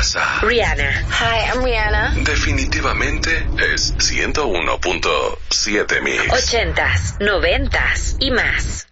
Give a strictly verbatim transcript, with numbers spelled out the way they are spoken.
casa. Rihanna. Hi, I'm Rihanna. Definitivamente es ciento uno punto siete Mix. Ochentas, noventas y más.